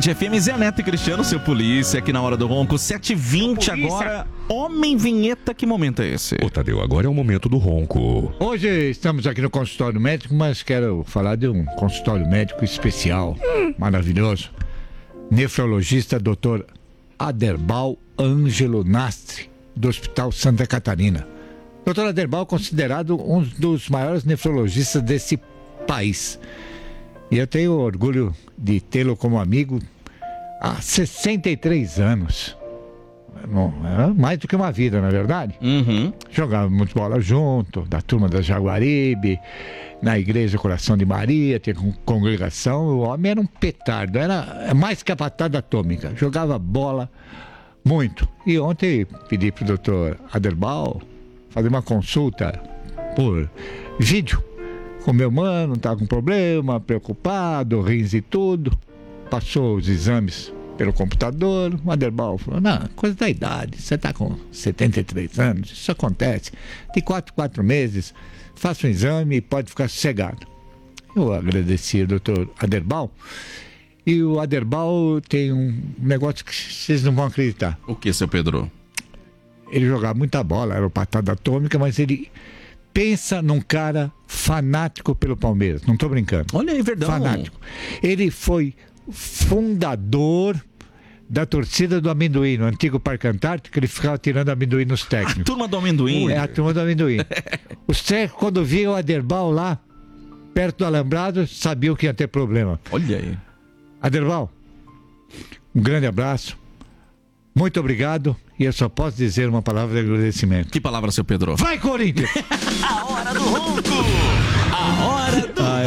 Band FM, Zé Neto e Cristiano, seu polícia, aqui na Hora do Ronco, 7h20 agora. Homem Vinheta, que momento é esse? Ô, Tadeu, agora é o momento do ronco. Hoje estamos aqui no consultório médico, mas quero falar de um consultório médico especial, maravilhoso. Nefrologista Dr. Aderbal Ângelo Nastri, do Hospital Santa Catarina. Dr. Aderbal é considerado um dos maiores nefrologistas desse país. E eu tenho orgulho de tê-lo como amigo há 63 anos. Não, é mais do que uma vida, não é verdade? Uhum. Jogávamos bola junto, da turma da Jaguaribe, na igreja Coração de Maria, tinha congregação. O homem era um petardo, era mais que a patada atômica. Jogava bola muito. E ontem pedi para o doutor Aderbal fazer uma consulta por vídeo com meu mano, estava com problema, preocupado, rins e tudo. Passou os exames pelo computador. O Aderbal falou: não, coisa da idade, você está com 73 anos, isso acontece. De 4 meses, faça um exame e pode ficar sossegado. Eu agradeci ao doutor Aderbal. E o Aderbal tem um negócio que vocês não vão acreditar. O que, seu Pedro? Ele jogava muita bola, era o patada atômica, mas ele pensa num cara fanático pelo Palmeiras. Não estou brincando. Olha aí, verdade. Fanático. Ele foi fundador da torcida do amendoim, no antigo Parque Antártico, ele ficava tirando amendoim nos técnicos. A turma do amendoim. É, a turma do amendoim. Os técnicos, quando viam o Aderbal lá, perto do alambrado, sabiam que ia ter problema. Olha aí. Aderbal, um grande abraço. Muito obrigado. E eu só posso dizer uma palavra de agradecimento. Que palavra, seu Pedro? Vai, Corinthians! A Hora do Ronco. A Hora do